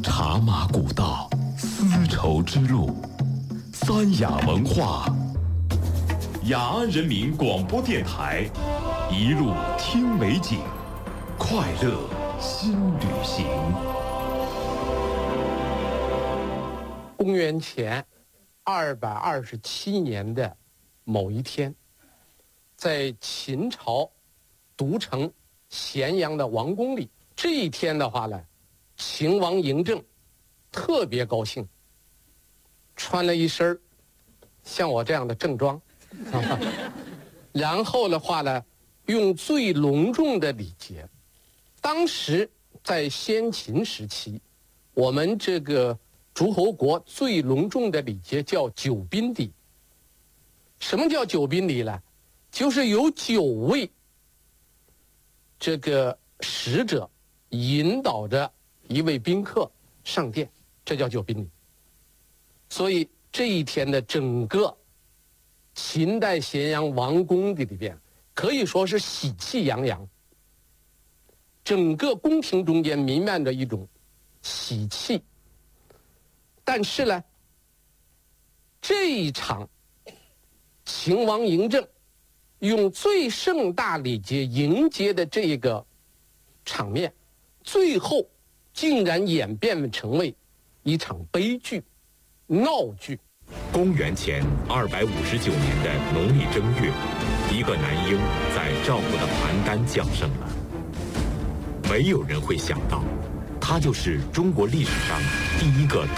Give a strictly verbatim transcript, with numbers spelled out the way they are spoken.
茶马古道，丝绸之路，三雅文化。雅安人民广播电台，一路听美景，快乐新旅行。 公元前二百二十七年的某一天，在秦朝都城咸阳的王宫里，这一天的话呢，秦王嬴政特别高兴，穿了一身像我这样的正装，然后的话呢，用最隆重的礼节。当时在先秦时期，我们这个诸侯国最隆重的礼节叫九宾礼。什么叫九宾礼呢？就是有九位这个使者引导着一位宾客上殿，这叫九宾礼。所以这一天的整个秦代咸阳王宫的里边，可以说是喜气洋洋，整个宫廷中间弥漫着一种喜气。但是呢，这一场秦王嬴政用最盛大礼节迎接的这个场面，最后竟然演变成为一场悲剧、闹剧。 公元前二百五十九年的农历正月，一个男婴在赵国的邯郸降生了。没有人会想到，他就是中国历史上第一个